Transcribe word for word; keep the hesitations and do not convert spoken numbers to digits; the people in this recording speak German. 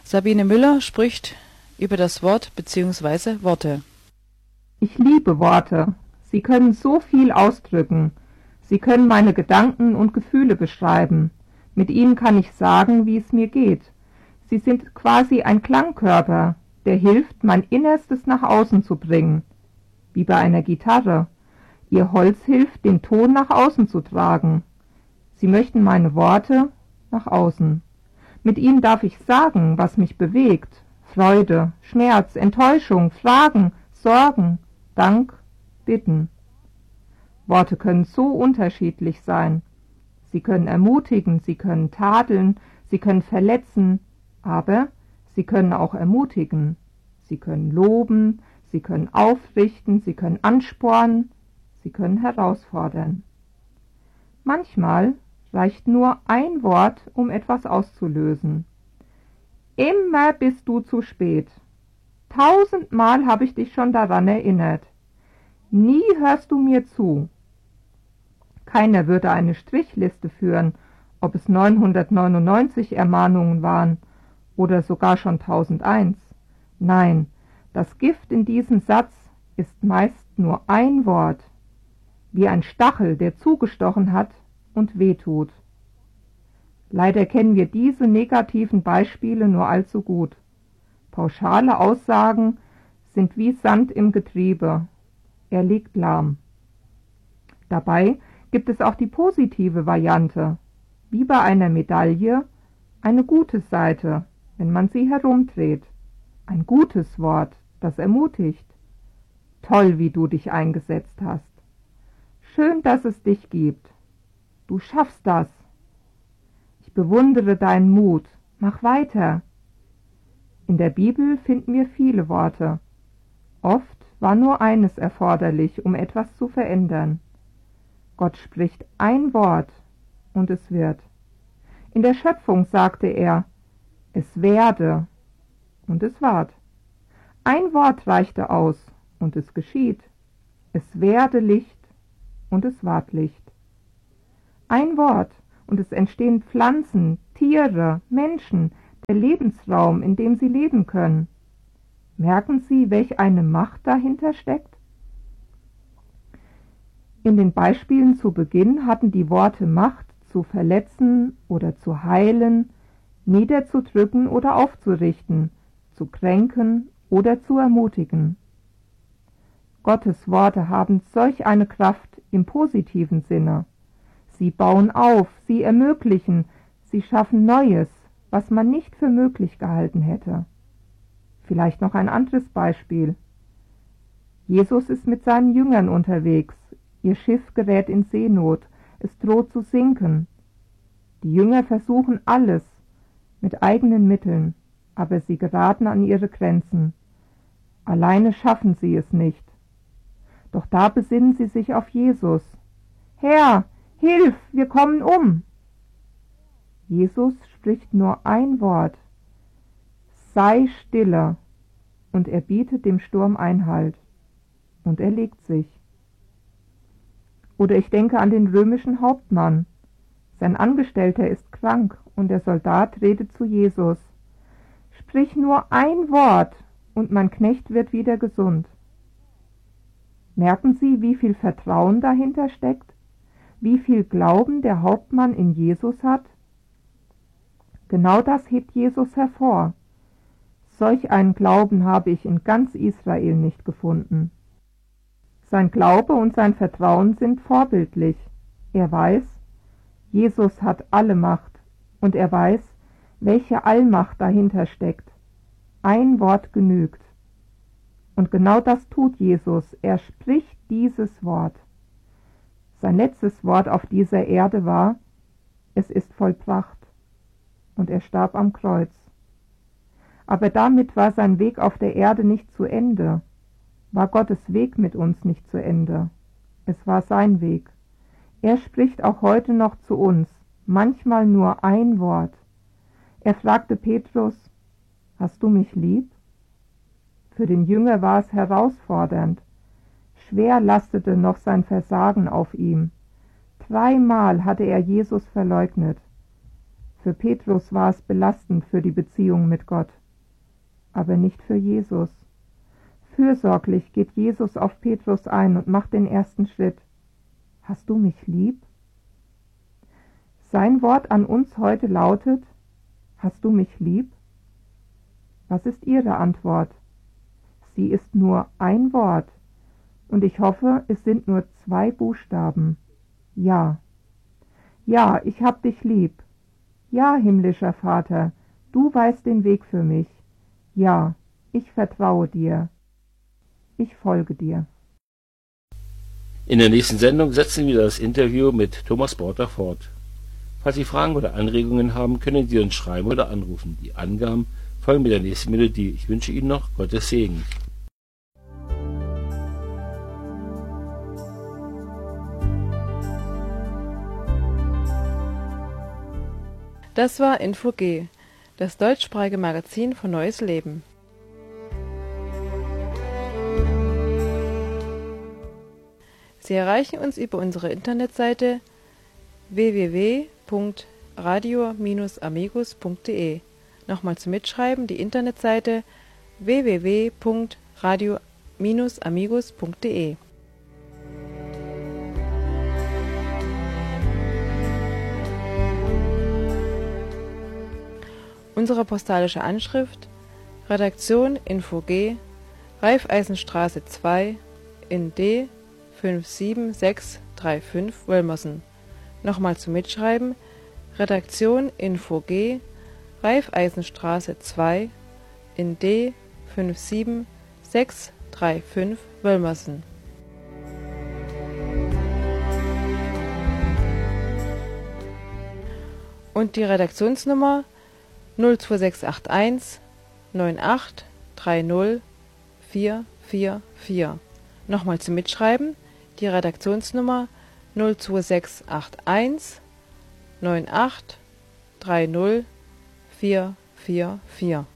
Sabine Müller spricht über das Wort bzw. Worte. Ich liebe Worte. Sie können so viel ausdrücken. Sie können meine Gedanken und Gefühle beschreiben. Mit ihnen kann ich sagen, wie es mir geht. Sie sind quasi ein Klangkörper, der hilft, mein Innerstes nach außen zu bringen. Wie bei einer Gitarre. Ihr Holz hilft, den Ton nach außen zu tragen. Sie möchten meine Worte nach außen. Mit ihnen darf ich sagen, was mich bewegt. Freude, Schmerz, Enttäuschung, Fragen, Sorgen, Dank, Bitten. Worte können so unterschiedlich sein. Sie können ermutigen, sie können tadeln, sie können verletzen, aber sie können auch ermutigen. Sie können loben, sie können aufrichten, sie können anspornen, sie können herausfordern. Manchmal reicht nur ein Wort, um etwas auszulösen. Immer bist du zu spät. Tausendmal habe ich dich schon daran erinnert. Nie hörst du mir zu. Keiner würde eine Strichliste führen, ob es neunhundertneunundneunzig Ermahnungen waren oder sogar schon tausendeins. Nein, das Gift in diesem Satz ist meist nur ein Wort, wie ein Stachel, der zugestochen hat und wehtut. Leider kennen wir diese negativen Beispiele nur allzu gut. Pauschale Aussagen sind wie Sand im Getriebe. Er liegt lahm. Dabei gibt es auch die positive Variante, wie bei einer Medaille, eine gute Seite, wenn man sie herumdreht. Ein gutes Wort, das ermutigt. Toll, wie du dich eingesetzt hast. Schön, dass es dich gibt. Du schaffst das. Ich bewundere deinen Mut. Mach weiter. In der Bibel finden wir viele Worte. Oft war nur eines erforderlich, um etwas zu verändern. Gott spricht ein Wort und es wird. In der Schöpfung sagte er, es werde und es ward. Ein Wort reichte aus und es geschieht. Es werde Licht und es ward Licht. Ein Wort und es entstehen Pflanzen, Tiere, Menschen, der Lebensraum, in dem sie leben können. Merken Sie, welch eine Macht dahinter steckt? In den Beispielen zu Beginn hatten die Worte Macht, zu verletzen oder zu heilen, niederzudrücken oder aufzurichten, zu kränken oder zu ermutigen. Gottes Worte haben solch eine Kraft im positiven Sinne. Sie bauen auf, sie ermöglichen, sie schaffen Neues, was man nicht für möglich gehalten hätte. Vielleicht noch ein anderes Beispiel. Jesus ist mit seinen Jüngern unterwegs. Ihr Schiff gerät in Seenot. Es droht zu sinken. Die Jünger versuchen alles mit eigenen Mitteln, aber sie geraten an ihre Grenzen. Alleine schaffen sie es nicht. Doch da besinnen sie sich auf Jesus. Herr, hilf, wir kommen um! Jesus spricht nur ein Wort. Sei stille, und er bietet dem Sturm Einhalt, und er legt sich. Oder ich denke an den römischen Hauptmann. Sein Angestellter ist krank, und der Soldat redet zu Jesus. Sprich nur ein Wort, und mein Knecht wird wieder gesund. Merken Sie, wie viel Vertrauen dahinter steckt? Wie viel Glauben der Hauptmann in Jesus hat? Genau das hebt Jesus hervor. Solch einen Glauben habe ich in ganz Israel nicht gefunden. Sein Glaube und sein Vertrauen sind vorbildlich. Er weiß, Jesus hat alle Macht, und er weiß, welche Allmacht dahinter steckt. Ein Wort genügt. Und genau das tut Jesus. Er spricht dieses Wort. Sein letztes Wort auf dieser Erde war, es ist vollbracht. Und er starb am Kreuz. Aber damit war sein Weg auf der Erde nicht zu Ende, war Gottes Weg mit uns nicht zu Ende. Es war sein Weg. Er spricht auch heute noch zu uns, manchmal nur ein Wort. Er fragte Petrus, hast du mich lieb? Für den Jünger war es herausfordernd. Schwer lastete noch sein Versagen auf ihm. Dreimal hatte er Jesus verleugnet. Für Petrus war es belastend für die Beziehung mit Gott, aber nicht für Jesus. Fürsorglich geht Jesus auf Petrus ein und macht den ersten Schritt. Hast du mich lieb? Sein Wort an uns heute lautet: Hast du mich lieb? Was ist Ihre Antwort? Sie ist nur ein Wort, und ich hoffe, es sind nur zwei Buchstaben. Ja. Ja, ich hab dich lieb. Ja, himmlischer Vater, du weißt den Weg für mich. Ja, ich vertraue dir. Ich folge dir. In der nächsten Sendung setzen wir das Interview mit Thomas Borter fort. Falls Sie Fragen oder Anregungen haben, können Sie uns schreiben oder anrufen. Die Angaben folgen mit der nächsten Melodie. Ich wünsche Ihnen noch Gottes Segen. Das war Info G, das deutschsprachige Magazin von Neues Leben. Sie erreichen uns über unsere Internetseite w w w punkt radio Bindestrich amigos punkt de. Nochmal zum Mitschreiben die Internetseite w w w punkt radio Bindestrich amigos punkt de. Unsere postalische Anschrift: Redaktion Info G, Raiffeisenstraße zwei in D fünf sieben sechs drei fünf Wölmersen. Nochmal zum Mitschreiben: Redaktion Info G, Raiffeisenstraße zwei in D fünf sieben sechs drei fünf Wölmersen. Und die Redaktionsnummer null zwei sechs acht eins neun acht drei null vier vier vier. Nochmal zum Mitschreiben: die Redaktionsnummer null zwei sechs acht eins neun acht drei null vier vier vier.